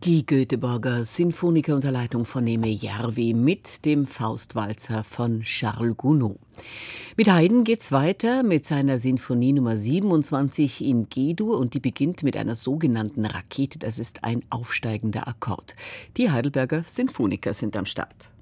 Die Göteborger Sinfoniker unter Leitung von Neeme Järvi mit dem Faustwalzer von Charles Gounod. Mit Haydn geht's weiter mit seiner Sinfonie Nummer 27 in G-Dur und die beginnt mit einer sogenannten Rakete. Das ist ein aufsteigender Akkord. Die Heidelberger Sinfoniker sind am Start.